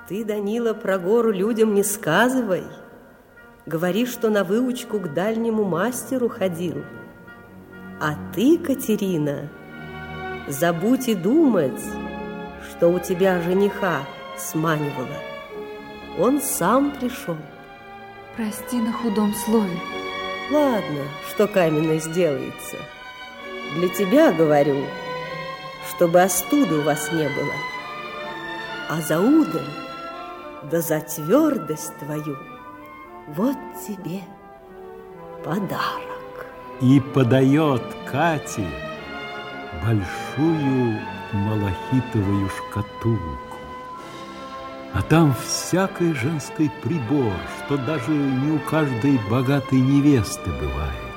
Ты, Данила, про гору людям не сказывай. Говори, что на выучку к дальнему мастеру ходил. А ты, Катерина, забудь и думать, что у тебя жениха сманивала. Он сам пришел. Прости на худом слове. Ладно, что каменное сделается. Для тебя говорю, чтобы остуды у вас не было. А за удаль, да за твердость твою, вот тебе подарок. И подает Кате большую малахитовую шкатулку. А там всякий женский прибор, что даже не у каждой богатой невесты бывает.